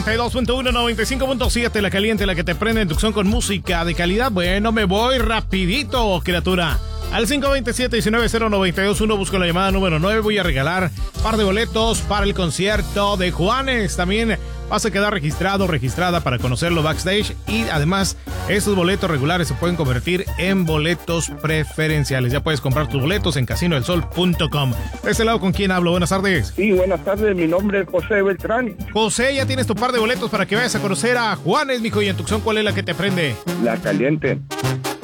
92.1, 95.7, la caliente, la que te prende en Tucson con música de calidad. Bueno, me voy rapidito, criatura. Al 527-190921 busco la llamada número 9. Voy a regalar un par de boletos para el concierto de Juanes. También vas a quedar registrado, registrada para conocerlo backstage. Y además, estos boletos regulares se pueden convertir en boletos preferenciales. Ya puedes comprar tus boletos en casinodelsol.com. De este lado, ¿con quién hablo? Buenas tardes. Sí, buenas tardes. Mi nombre es José Beltrán. José, ya tienes tu par de boletos para que vayas a conocer a Juanes, mijo. Y en Tucson, ¿cuál es la que te prende? La caliente.